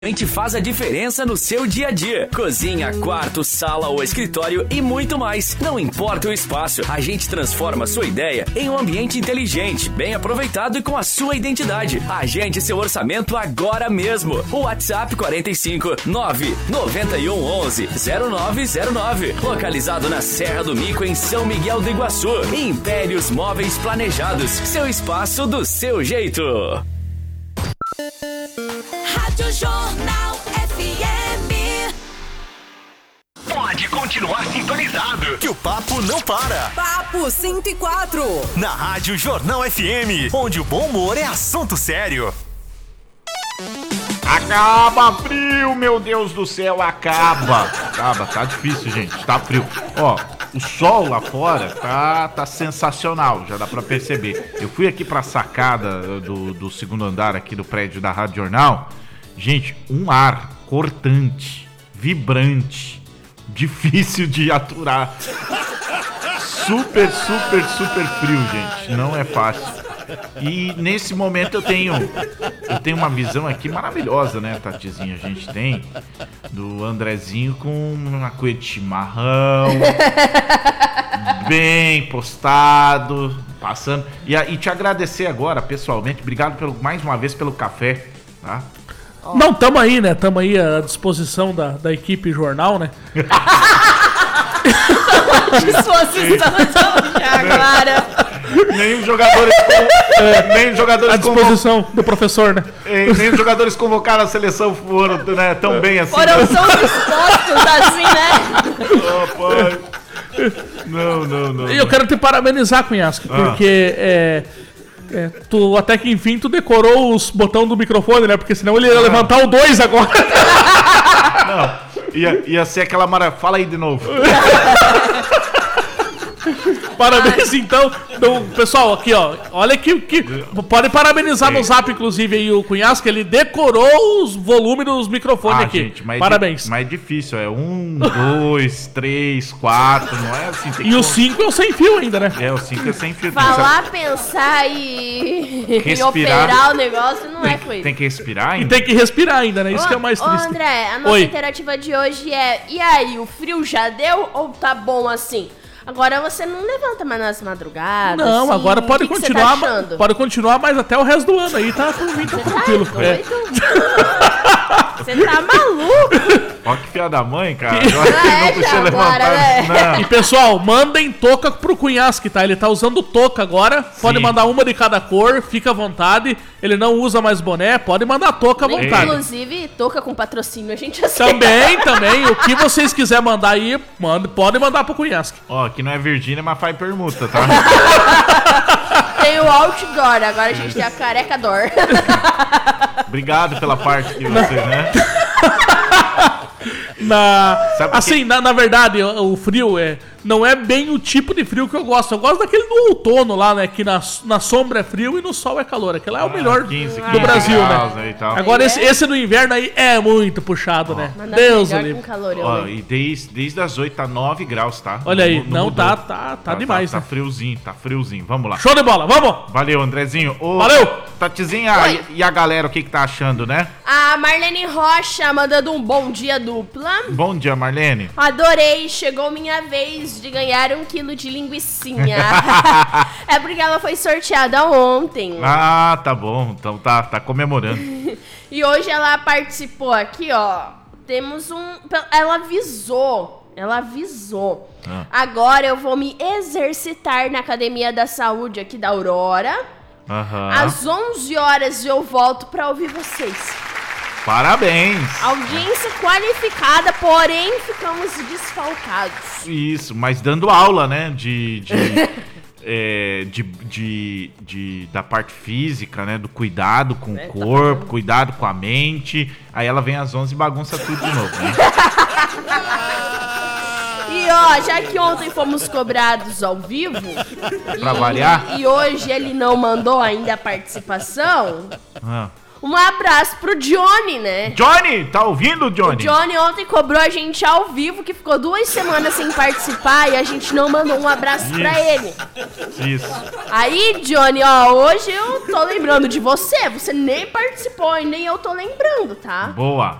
A gente faz a diferença no seu dia a dia. Cozinha, quarto, sala ou escritório e muito mais. Não importa o espaço, a gente transforma a sua ideia em um ambiente inteligente, bem aproveitado e com a sua identidade. Agende seu orçamento agora mesmo. O WhatsApp 45 991 11 0909. Localizado na Serra do Mico, em São Miguel do Iguaçu. Impérios Móveis Planejados. Seu espaço do seu jeito. Rádio Jornal FM. Pode continuar sintonizado, que o papo não para. Papo 104. Na Rádio Jornal FM, onde o bom humor é assunto sério. Acaba frio, meu Deus do céu, acaba, tá difícil, gente, tá frio. Ó, o sol lá fora tá sensacional, já dá pra perceber. Eu fui aqui pra sacada do segundo andar aqui do prédio da Rádio Jornal. Gente, um ar cortante, vibrante, difícil de aturar. Super frio, gente, não é fácil. E nesse momento eu tenho uma visão aqui maravilhosa, né, Tatizinha? A gente tem do Andrezinho com uma cuia de chimarrão, bem postado, passando. E te agradecer agora, pessoalmente, obrigado mais uma vez pelo café, tá? Não, tamo aí, né? Tamo aí à disposição da equipe jornal, né? Disposição agora. Nem os jogadores à disposição do professor, né? Nem os jogadores convocaram a seleção foram, né, tão bem assim. Foram tão dispostos assim, né? Oh, pai. Não. E eu quero te parabenizar, Cunhasco, porque tu até que enfim tu decorou os botões do microfone, né? Porque senão ele ia levantar o 2 agora. Não, ia ser aquela maravilha. Fala aí de novo. Parabéns, então, pessoal, aqui, ó. Olha que pode parabenizar no Zap, inclusive, aí o Cunhasco, ele decorou os volumes dos microfones aqui. Gente, parabéns. Mas é difícil, é 1, 2, 3, 4, não é assim. E o 5 é o sem fio ainda, né? É, o 5 é sem fio. Falar, pensar e operar o negócio não é coisa. Tem que respirar ainda? E tem que respirar ainda, né? Isso que é o mais triste. André, a nossa interativa de hoje é: e aí, o frio já deu ou tá bom assim? Agora você não levanta mais nas madrugadas. Não, assim. agora pode continuar. Você tá achando? Pode continuar, mas até o resto do ano aí tá tranquilo. Você tá maluco? Ó, que filha da mãe, cara. Não precisa levantar. Né? E pessoal, mandem touca pro Cunhasco, tá? Ele tá usando touca agora. Sim. Pode mandar uma de cada cor, fica à vontade. Ele não usa mais boné, pode mandar touca à vontade. Inclusive, touca com patrocínio, a gente aceita. Também. O que vocês quiserem mandar aí, podem mandar pro Cunhasco. Ó, aqui não é Virgínia, mas faz permuta, tá? Tem o outdoor, agora a gente tem a careca door. Obrigado pela parte que você, né? Na verdade, o frio não é bem o tipo de frio que eu gosto. Eu gosto daquele do outono lá, né? Que na sombra é frio e no sol é calor. Aquele é o melhor 15 do Brasil, né? Agora esse do inverno aí é muito puxado, né? Deus livre. E desde as 8 tá 9 graus, tá? Olha aí, tá demais, né? Tá friozinho. Vamos lá. Show de bola, vamos! Valeu, Andrezinho. Valeu! Tatizinha, e a galera, o que tá achando, né? A Marlene Rocha mandando um bom dia dupla. Bom dia, Marlene. Adorei, chegou minha vez de ganhar 1 quilo de linguicinha. É porque ela foi sorteada ontem. Ah, tá bom. Então tá comemorando. E hoje ela participou aqui, ó. Temos Ela avisou. Agora eu vou me exercitar na Academia da Saúde aqui da Aurora. Às 11 horas eu volto pra ouvir vocês. Parabéns! Audiência qualificada, porém ficamos desfalcados. Isso, mas dando aula, né? Da parte física, né? Do cuidado com o corpo, cuidado com a mente. Aí ela vem às 11 e bagunça tudo de novo, né? E ó, já que ontem fomos cobrados ao vivo pra variar, e hoje ele não mandou ainda a participação, Um abraço pro Johnny, né? Johnny, tá ouvindo, Johnny? O Johnny ontem cobrou a gente ao vivo, que ficou 2 semanas sem participar e a gente não mandou um abraço pra ele. Isso. Aí, Johnny, ó, hoje eu tô lembrando de você. Você nem participou e nem eu tô lembrando, tá? Boa.